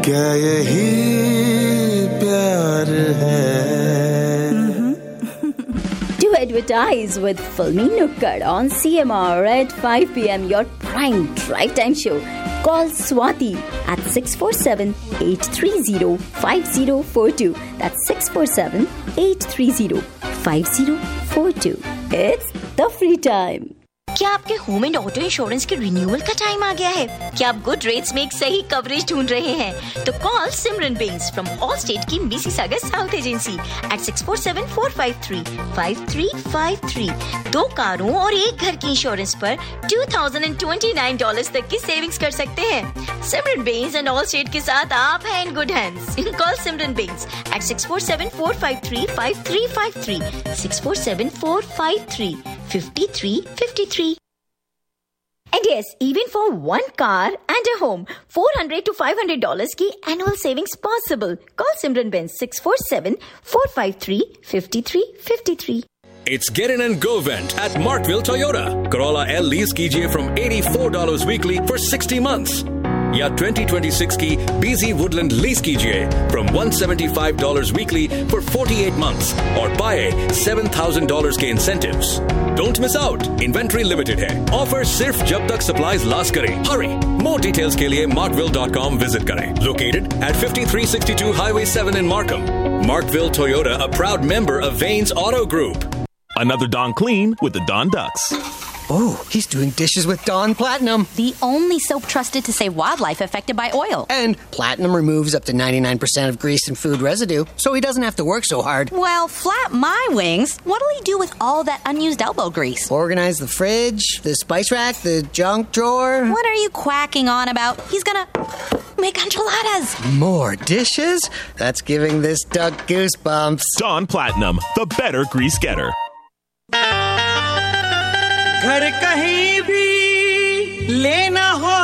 क्या यही प्यार है? To advertise with Filmy Nukkad on CMR at 5 p.m. your prime drive time show. Call Swati at 647-830-5042. That's 647-830-5042. It's the free time. क्या आपके home and auto insurance के renewal का time आ गया है? क्या आप गुड रेट्स में एक सही कवरेज ढूंढ रहे हैं? तो call Simran Benz from all state की मिसिसागा साउथ एजेंसी एट 647-453-5353। 2 कारों और 1 घर की इंश्योरेंस पर $2,029 तक की सेविंग्स कर सकते हैं। सिमरन बेंस एंड ऑल स्टेट के साथ आप हैं in good hands. Call Simran Benz eight 647-453-5353 647-453-5353. And yes, even for 1 car and a home, $400 to $500 की annual savings possible. Call Simran Benz 647-453-5353. It's Get In and Go Vent at Markville Toyota. Corolla L lease कीजिए from $84 weekly for 60 months. या 2026 की BZ Woodland lease कीजिए from $175 weekly for 48 months और पाए $7,000 के incentives. Don't miss out. Inventory limited है. Offer सिर्फ जब तक supplies last करें. Hurry. More details के लिए markville.com visit करें. Located at 5362 Highway 7 in Markham. Markville Toyota, a proud member of Vane's Auto Group. Another Dawn Clean with the Dawn Ducks. Oh, he's doing dishes with Dawn Platinum. The only soap trusted to save wildlife affected by oil. And Platinum removes up to 99% of grease and food residue, so he doesn't have to work so hard. Well, flap my wings. What'll he do with all that unused elbow grease? Organize the fridge, the spice rack, the junk drawer. What are you quacking on about? He's gonna make enchiladas. More dishes? That's giving this duck goosebumps. Dawn Platinum, the better grease getter. घर कहीं भी लेना हो